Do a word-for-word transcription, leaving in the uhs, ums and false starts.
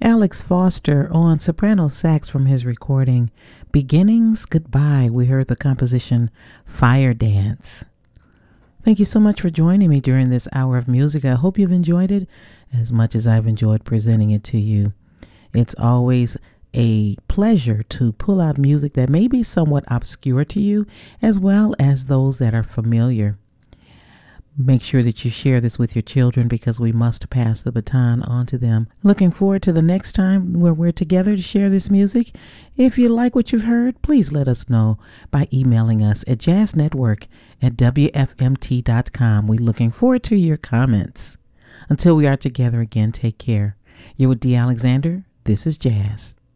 Alex Foster on soprano sax from his recording Beginnings Goodbye. We heard the composition Fire Dance. Thank you so much for joining me during this hour of music. I hope you've enjoyed it as much as I've enjoyed presenting it to you. It's always a pleasure to pull out music that may be somewhat obscure to you, as well as those that are familiar. Make sure that you share this with your children because we must pass the baton on to them. Looking forward to the next time where we're together to share this music. If you like what you've heard, please let us know by emailing us at jazznetwork at w f m t dot com. We're looking forward to your comments. Until we are together again, take care. You're with Dee Alexander. This is Jazz.